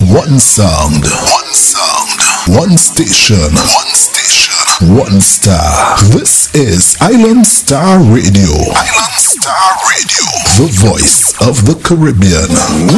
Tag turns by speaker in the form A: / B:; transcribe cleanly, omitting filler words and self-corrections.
A: One sound. One sound. One station. One station. One star. This is Island Star Radio. Island Star Radio. The voice of the Caribbean.